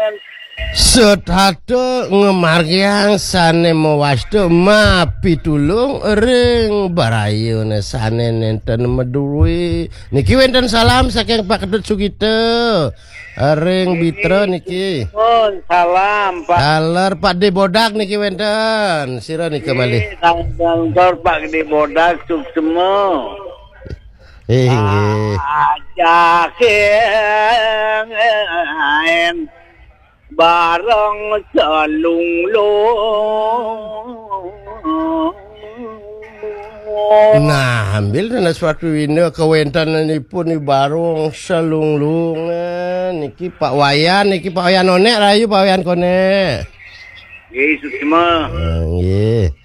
Setato ngemargiang sane mawasto ma pitulung ring barayu ne sane nenten medului niki wenten salam saking Pak Kedut Sugito ring Bitra niki salam Pak Alar Pak De Bodak niki wenten sira niki malih kantor Pak De Bodak suksemo nggih ajaken bareng selunglung. Nah, ambil na suatu wina kewenten pun ni barung selunglung niki Pak Wayan Onek rayu Pak Wayan kone. Yesus semua. Nggih.